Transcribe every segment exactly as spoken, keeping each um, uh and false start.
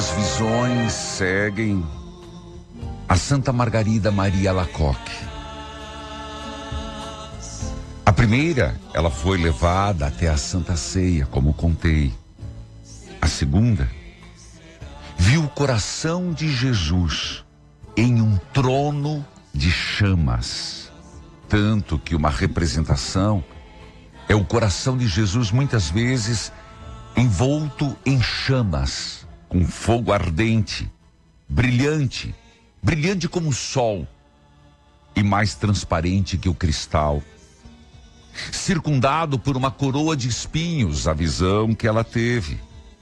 duas visões seguem a Santa Margarida Maria Alacoque. A primeira, ela foi levada até a Santa Ceia, como contei. A segunda, viu o coração de Jesus em um trono de chamas. Tanto que uma representação é o coração de Jesus muitas vezes envolto em chamas, com fogo ardente, brilhante, brilhante como o sol e mais transparente que o cristal. Circundado por uma coroa de espinhos, a visão que ela teve.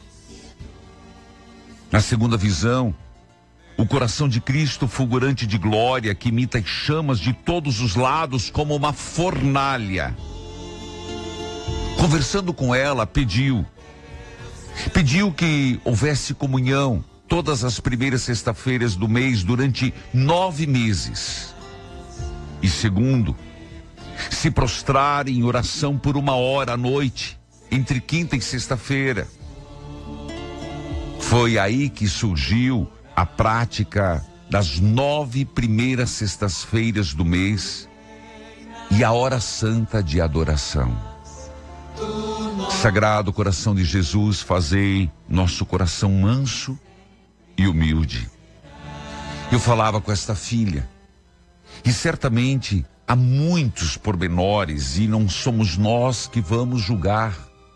Na segunda visão, o coração de Cristo fulgurante de glória que imita as chamas de todos os lados como uma fornalha. Conversando com ela, pediu, pediu que houvesse comunhão todas as primeiras sexta-feiras do mês durante nove meses. E segundo, se prostrar em oração por uma hora à noite, entre quinta e sexta-feira. Foi aí que surgiu a prática das nove primeiras sextas-feiras do mês e a hora santa de adoração. Sagrado coração de Jesus, fazei nosso coração manso e humilde. Eu falava com esta filha, e certamente há muitos pormenores e não somos nós que vamos julgar.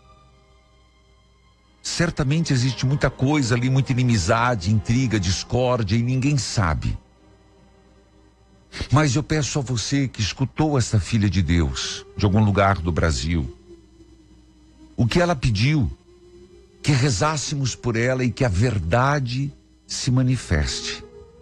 Certamente existe muita coisa ali, muita inimizade, intriga, discórdia e ninguém sabe. Mas eu peço a você que escutou essa filha de Deus, de algum lugar do Brasil, o que ela pediu, que rezássemos por ela e que a verdade se manifeste.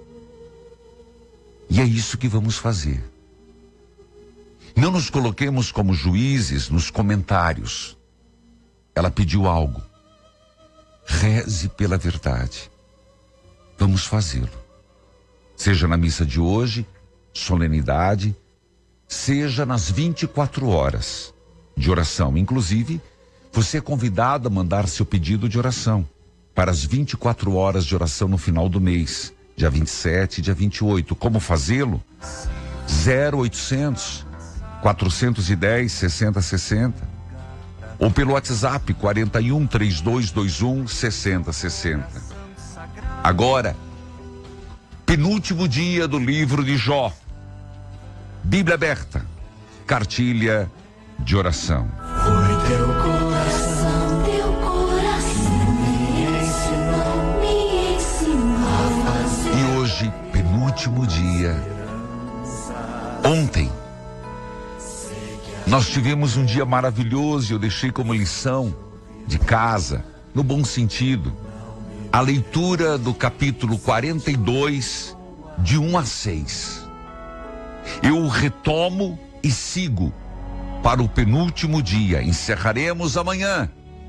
E é isso que vamos fazer. Não nos coloquemos como juízes nos comentários. Ela pediu algo. Reze pela verdade. Vamos fazê-lo. Seja na missa de hoje, solenidade, seja nas vinte e quatro horas de oração. Inclusive, você é convidado a mandar seu pedido de oração para as vinte e quatro horas de oração no final do mês, dia vinte e sete e dia vinte e oito. Como fazê-lo? zero oitocentos, quatrocentos e dez, sessenta sessenta. Ou pelo WhatsApp quarenta e um, trinta e dois vinte e um, sessenta sessenta. Agora, penúltimo dia do livro de Jó. Bíblia aberta. Cartilha de oração. Foi teu coração, teu coração me ensinou, me ensinou a fazer. E hoje, penúltimo dia. Ontem, nós tivemos um dia maravilhoso e eu deixei como lição de casa, no bom sentido, a leitura do capítulo quarenta e dois, de um a seis. Eu retomo e sigo para o penúltimo dia. Encerraremos amanhã.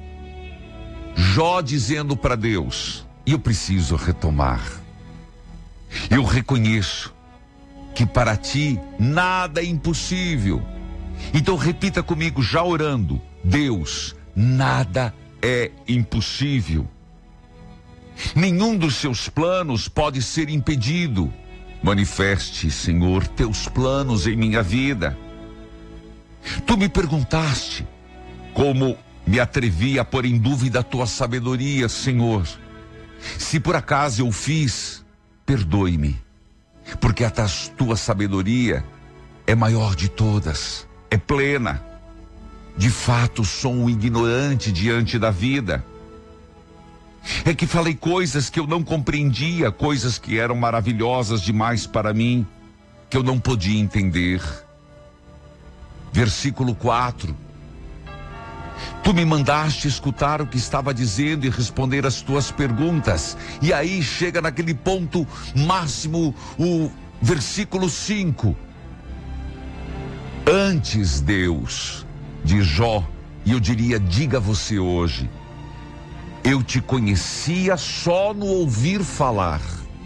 Jó dizendo para Deus, eu preciso retomar. Eu reconheço que para ti nada é impossível. Então repita comigo, já orando: Deus, nada é impossível. Nenhum dos seus planos pode ser impedido. Manifeste, Senhor, teus planos em minha vida. Tu me perguntaste como me atrevi a pôr em dúvida a tua sabedoria, Senhor. Se por acaso eu fiz, perdoe-me, porque a tua sabedoria é maior de todas, é plena. De fato, sou um ignorante diante da vida. É que falei coisas que eu não compreendia, coisas que eram maravilhosas demais para mim, que eu não podia entender. Versículo quatro. Tu me mandaste escutar o que estava dizendo e responder as tuas perguntas. E aí chega naquele ponto máximo, o versículo cinco. Antes, Deus, de Jó, e eu diria, diga você hoje, eu te conhecia só no ouvir falar,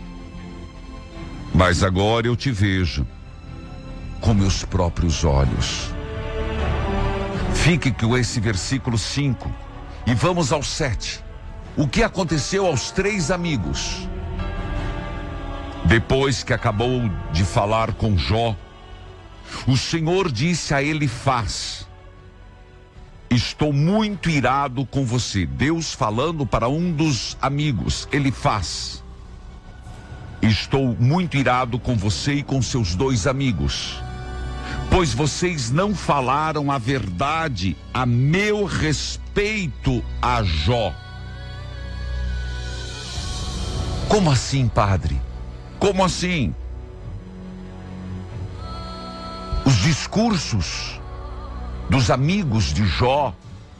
mas agora eu te vejo com meus próprios olhos. Fique com esse versículo cinco e vamos ao sete. o que aconteceu aos três amigos. Depois que acabou de falar com Jó, o Senhor disse a Elifaz: estou muito irado com você. Deus falando para um dos amigos, Elifaz: estou muito irado com você e com seus dois amigos, pois vocês não falaram a verdade a meu respeito a Jó. Como assim, padre? Como assim? Os discursos dos amigos de Jó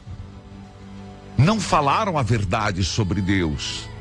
não falaram a verdade sobre Deus.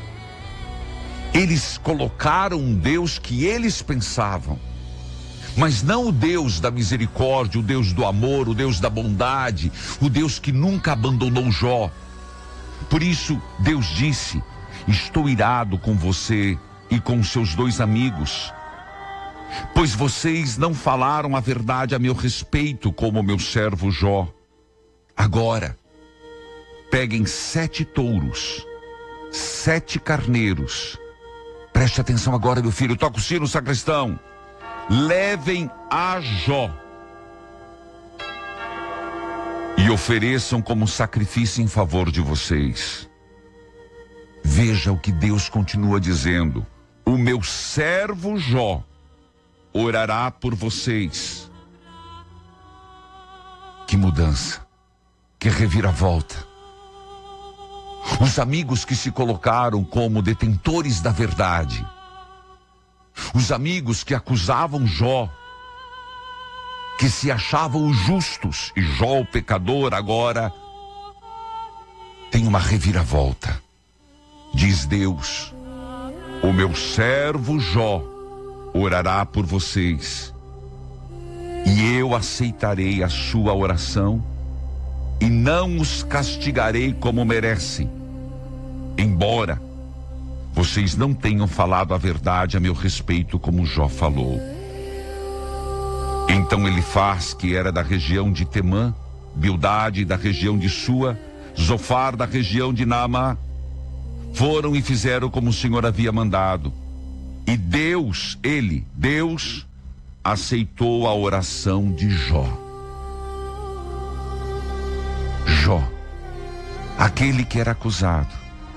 Eles colocaram um Deus que eles pensavam, mas não o Deus da misericórdia, o Deus do amor, o Deus da bondade, o Deus que nunca abandonou Jó. Por isso, Deus disse: estou irado com você e com seus dois amigos, pois vocês não falaram a verdade a meu respeito, como meu servo Jó. Agora, peguem sete touros, sete carneiros. Preste atenção agora, meu filho. Toca o sino, sacristão. Levem a Jó e ofereçam como sacrifício em favor de vocês. Veja o que Deus continua dizendo: o meu servo Jó orará por vocês. Que mudança, que reviravolta. Os amigos que se colocaram como detentores da verdade, os amigos que acusavam Jó, que se achavam os justos, e Jó, o pecador, agora tem uma reviravolta. Diz Deus: o meu servo Jó orará por vocês, e eu aceitarei a sua oração, e não os castigarei como merecem, embora vocês não tenham falado a verdade a meu respeito como Jó falou. Então Elifaz, que era da região de Temã, Bildade da região de Sua, Zofar da região de Naamá, foram e fizeram como o Senhor havia mandado. E Deus, ele, Deus, aceitou a oração de Jó. Jó, aquele que era acusado,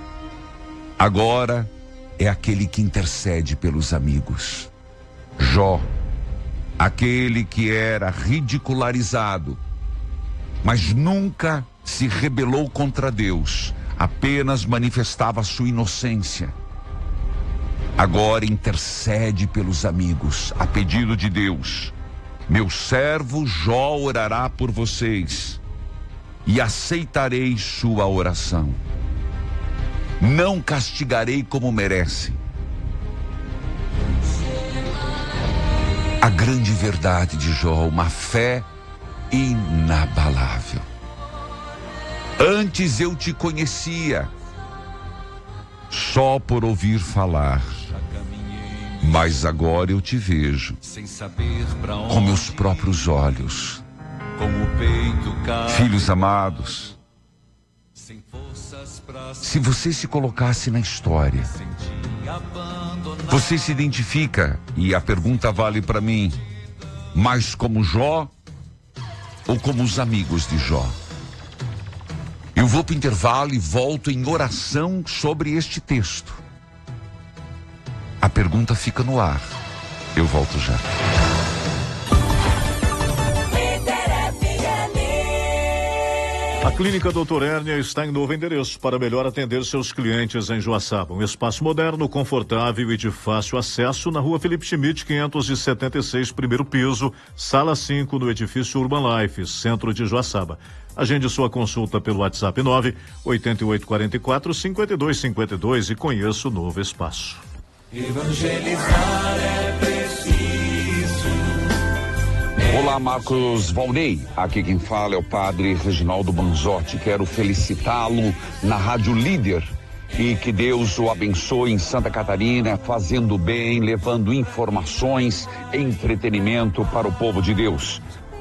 agora é aquele que intercede pelos amigos. Jó, aquele que era ridicularizado, mas nunca se rebelou contra Deus, apenas manifestava sua inocência. Agora intercede pelos amigos, a pedido de Deus. Meu servo Jó orará por vocês, e aceitarei sua oração. Não castigarei como merece. A grande verdade de Jó, uma fé inabalável. Antes eu te conhecia só por ouvir falar, mas agora eu te vejo com meus próprios olhos. Filhos amados, se você se colocasse na história, você se identifica, e a pergunta vale para mim, mais como Jó ou como os amigos de Jó? Eu vou para o intervalo e volto em oração sobre este texto. A pergunta fica no ar. Eu volto já. A Clínica doutor Hérnia está em novo endereço para melhor atender seus clientes em Joaçaba. Um espaço moderno, confortável e de fácil acesso na rua Felipe Schmidt, quinhentos e setenta e seis, primeiro piso, sala cinco, no edifício Urban Life, centro de Joaçaba. Agende sua consulta pelo WhatsApp nove oito oito quatro quatro, cinco dois cinco dois e conheça o novo espaço. Evangelizar é preciso. Olá, Marcos Valnei. Aqui quem fala é o padre Reginaldo Manzotti. Quero felicitá-lo na Rádio Líder e que Deus o abençoe em Santa Catarina, fazendo bem, levando informações, entretenimento para o povo de Deus.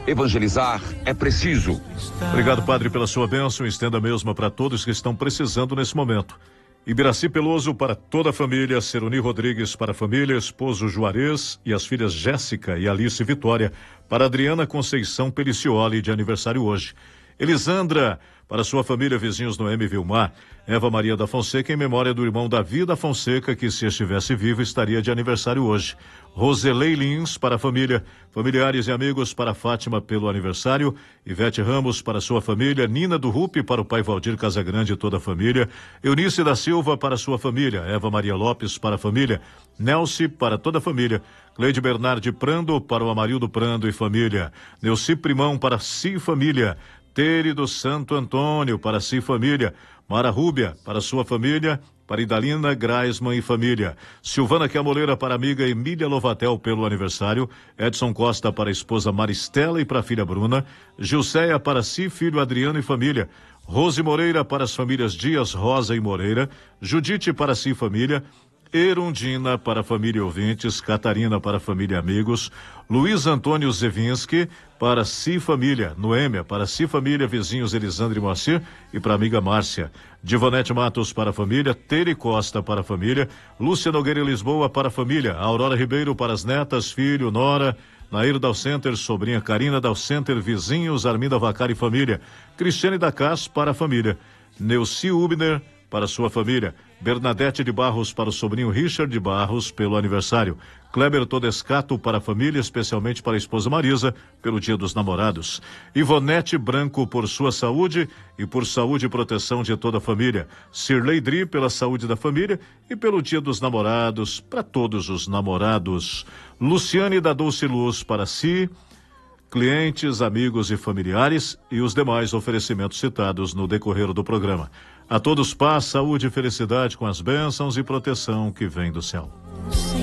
Evangelizar é preciso. Obrigado, Padre, pela sua bênção. Estenda a mesma para todos que estão precisando nesse momento. Ibiraci Peloso para toda a família, Seruni Rodrigues para a família, esposo Juarez e as filhas Jéssica e Alice Vitória, para Adriana Conceição Pelicioli, de aniversário hoje. Elisandra, para sua família, vizinhos no M. Vilmar. Eva Maria da Fonseca, em memória do irmão Davi da Fonseca, que se estivesse vivo estaria de aniversário hoje. Roselei Lins, para a família, familiares e amigos para Fátima pelo aniversário. Ivete Ramos, para sua família. Nina do Rupi, para o pai Valdir Casagrande e toda a família. Eunice da Silva, para sua família. Eva Maria Lopes, para a família. Nelci, para toda a família. Cleide Bernardi Prando, para o Amarildo Prando e família. Neuci Primão, para si e família. Tere do Santo Antônio, para si família. Mara Rúbia, para sua família. Para Idalina Graisman e família. Silvana Camoleira, para a amiga Emília Lovatel pelo aniversário. Edson Costa, para a esposa Maristela e para a filha Bruna. Gilceia, para si, filho Adriano e família. Rose Moreira, para as famílias Dias, Rosa e Moreira. Judite, para si família. Erundina, para a família ouvintes. Catarina, para a família amigos. Luiz Antônio Zevinski, para si família. Noêmia, para si família, vizinhos Elisandro e Moacir e para a amiga Márcia. Divonete Matos, para a família. Tere Costa, para a família. Lúcia Nogueira Lisboa, para a família. Aurora Ribeiro, para as netas, filho, nora. Nair Dalcenter, sobrinha Karina Dalcenter, vizinhos Arminda Vacari e família. Cristiane da Cas, para a família. Neuci Ubner, para sua família. Bernadette de Barros, para o sobrinho Richard de Barros, pelo aniversário. Kleber Todescato, para a família, especialmente para a esposa Marisa, pelo Dia dos Namorados. Ivonete Branco, por sua saúde e por saúde e proteção de toda a família. Cirlei Dri, pela saúde da família e pelo Dia dos Namorados, para todos os namorados. Luciane da Dulce Luz, para si, clientes, amigos e familiares e os demais oferecimentos citados no decorrer do programa. A todos paz, saúde e felicidade com as bênçãos e proteção que vem do céu.